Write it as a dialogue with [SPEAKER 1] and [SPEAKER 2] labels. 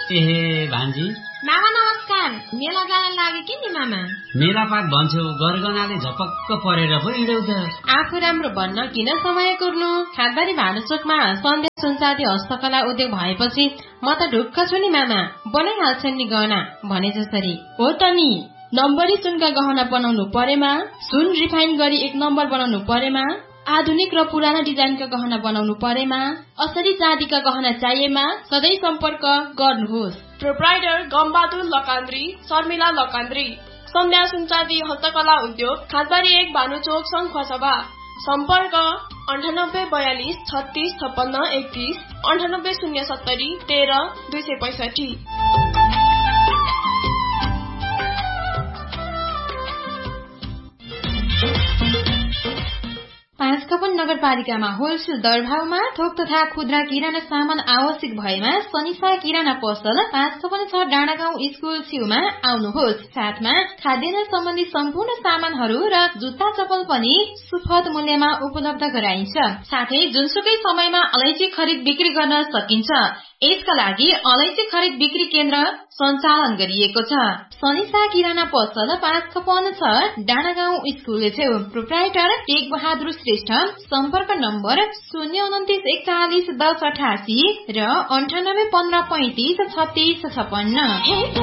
[SPEAKER 1] एहे भान्जी,
[SPEAKER 2] मामा नमस्कार। मेला जान लागे कि नि मामा?
[SPEAKER 1] मेलापात भन्छौ, गरगनाले झपक्क परेर पो हिँड्यौ त।
[SPEAKER 2] आफू राम्रो भन्न किन समय कुर्नु? खादबारी भानुचोकमा सन्देश सुनचाँदी हस्तकला उद्योग भएपछि म त ढुक्क छु नि मामा। बनाइहाल्छन् नि गहना भने जसरी।
[SPEAKER 3] हो त नि, नम्बरी सुनका गहना बनाउनु परेमा, सुन रिफाइन गरी 1 नम्बर बनाउनु परेमा, आधुनिक र पुराना डिजाइनका गहना बनाउनु परेमा, असली चाँदीका गहना चाहिएमा सधैँ सम्पर्क गर्नुहोस्।
[SPEAKER 4] प्रोप्राइटर गम्बहादुर लकान्द्री, शर्मिला लकान्द्री, सन्ध्या सुनचाँदी हस्तकला उद्योग, खादबारी 1 भानुचोक सङ्खुवासभा। सम्पर्क 9842 36 56 31, 9807 13 265।
[SPEAKER 2] पाँचकपन नगरपालिकामा होलसेल दरभावमा थोक तथा खुद्रा किराना सामान आवश्यक भएमा सनिसा किराना पसल 555 डाँडागाउँ स्कुल छेउमा आउनुहोस्। साथमा खाद्यान्न सम्बन्धी सम्पूर्ण सामानहरू र जुत्ता चप्पल पनि सुपथ मूल्यमा उपलब्ध गराइन्छ। साथै जुनसुकै समयमा अलैँची खरिद बिक्री गर्न सकिन्छ। यसका लागि अलैँची खरिद बिक्री केन्द्र सञ्चालन गरिएको छ। सनिसा किराना पसल 556 डाँडागाउँ स्कुल छेउ। Proprietor take Bahadur Shrestha. सम्पर्क नम्बर 029 41 10 88 र 98 15 35 36 56।